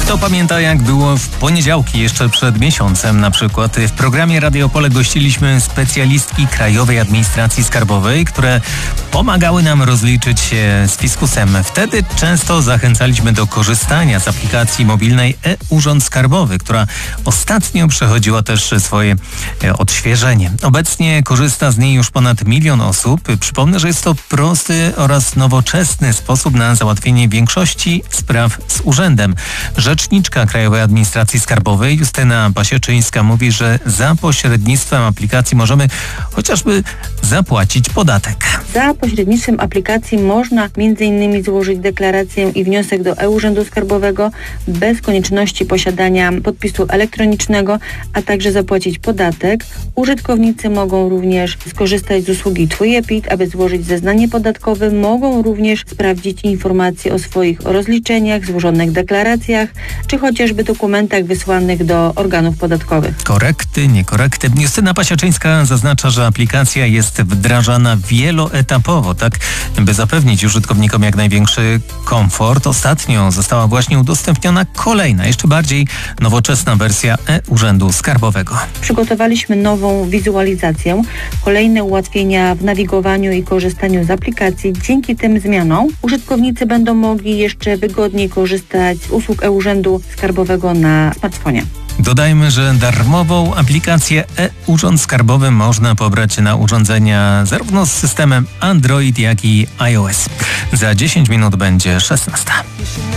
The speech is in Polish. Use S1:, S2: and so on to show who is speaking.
S1: Kto pamięta, jak było w poniedziałki jeszcze przed miesiącem na przykład? W programie Radio Opole gościliśmy specjalistki Krajowej Administracji Skarbowej, które pomagały nam rozliczyć się z fiskusem. Wtedy często zachęcaliśmy do korzystania z aplikacji mobilnej e-Urząd Skarbowy, która ostatnio przechodziła też swoje odświeżenie. Obecnie korzysta z niej już ponad 1 milion osób. Przypomnę, że jest to prosty oraz nowoczesny sposób na załatwienie większości spraw z urzędem. Rzeczniczka Krajowej Administracji Skarbowej Justyna Pasieczyńska mówi, że za pośrednictwem aplikacji możemy chociażby zapłacić podatek.
S2: Za pośrednictwem aplikacji można m.in. złożyć deklarację i wniosek do e-Urzędu Skarbowego bez konieczności posiadania podpisu elektronicznego, a także zapłacić podatek. Użytkownicy mogą również skorzystać z usługi Twój e-PIT, aby złożyć zeznanie podatkowe. Mogą również sprawdzić informacje o swoich rozliczeniach, złożonych deklaracjach, czy chociażby dokumentach wysłanych do organów podatkowych.
S1: Korekty, niekorekty. Justyna Pasieczyńska zaznacza, że aplikacja jest wdrażana wieloetapowo, tak by zapewnić użytkownikom jak największy komfort. Ostatnio została właśnie udostępniona kolejna, jeszcze bardziej nowoczesna wersja e-Urzędu Skarbowego.
S2: Przygotowaliśmy nową wizualizację, kolejne ułatwienia w nawigowaniu i korzystaniu z aplikacji. Dzięki tym zmianom użytkownicy będą mogli jeszcze wygodniej korzystać z usług e-Urzędu Skarbowego na smartfonie.
S1: Dodajmy, że darmową aplikację e-Urząd Skarbowy można pobrać na urządzenia zarówno z systemem Android, jak i iOS. Za 10 minut będzie 16.